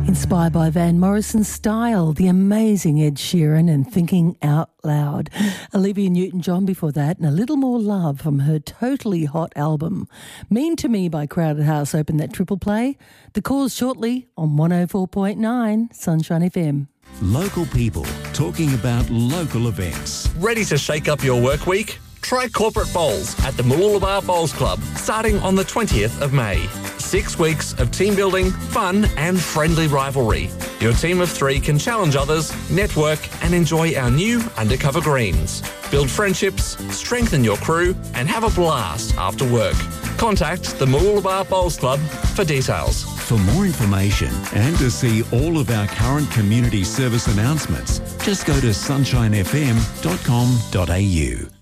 Inspired by Van Morrison's style, the amazing Ed Sheeran and Thinking Out Loud. Olivia Newton-John before that, and A Little More Love from her totally hot album. Mean to Me by Crowded House opened that triple play. The Cause shortly on 104.9 Sunshine FM. Local people talking about local events. Ready to shake up your work week? Try Corporate Bowls at the Mooloolaba Bowls Club starting on the 20th of May. 6 weeks of team building, fun and friendly rivalry. Your team of 3 can challenge others, network and enjoy our new undercover greens. Build friendships, strengthen your crew and have a blast after work. Contact the Mooloolaba Bowls Club for details. For more information and to see all of our current community service announcements, just go to sunshinefm.com.au.